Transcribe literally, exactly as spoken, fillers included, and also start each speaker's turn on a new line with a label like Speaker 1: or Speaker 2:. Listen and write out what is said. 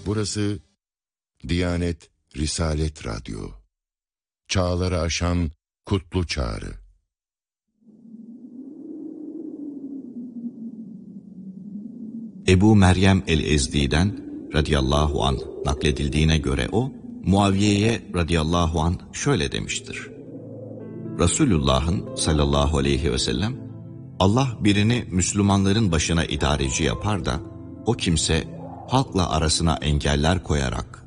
Speaker 1: Burası Diyanet Risalet Radyo. Çağları aşan kutlu çağrı.
Speaker 2: Ebu Meryem el-Ezdi'den radıyallahu anh nakledildiğine göre o, Muaviye'ye radıyallahu anh şöyle demiştir. Resulullah'ın sallallahu aleyhi ve sellem, Allah birini Müslümanların başına idareci yapar da, o kimse halkla arasına engeller koyarak